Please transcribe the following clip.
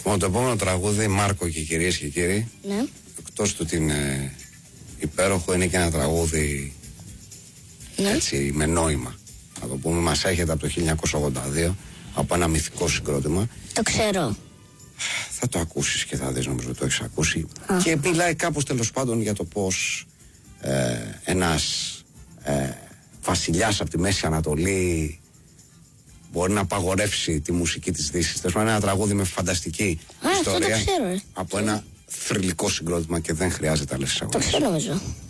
Λοιπόν, το επόμενο τραγούδι, Μάρκο και κυρίες και κύριοι, Ναι. εκτός του ότι είναι υπέροχο, είναι και ένα τραγούδι έτσι με νόημα. Να το πούμε, μας έρχεται από το 1982 από ένα μυθικό συγκρότημα. Το ξέρω. Θα το ακούσεις και θα δεις, νομίζω το έχεις ακούσει. Και μιλάει κάπως τέλος πάντων για το πως ένας βασιλιάς από τη Μέση Ανατολή μπορεί να απαγορεύσει τη μουσική της Δύσης. Τέλος πάντων, ένα τραγούδι με φανταστική ιστορία αυτό το ξέρω, από ένα θρυλικό συγκρότημα και δεν χρειάζεται άλλες εισαγωγές. Το ξέρω, νομίζω.